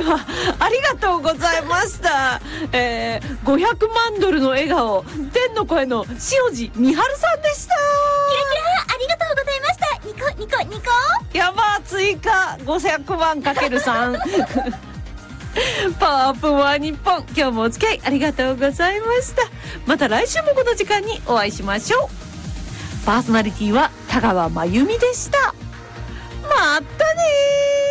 はありがとうございました。500万ドルの笑顔、天の声の塩地美春さんでした。 キラキラ、ありがとうございました。ニコニコニコ。 やば、追加500万かける3。パワーアップは日本、今日もお付き合いありがとうございました。また来週もこの時間にお会いしましょう。パーソナリティは田川真由美でした。またねー。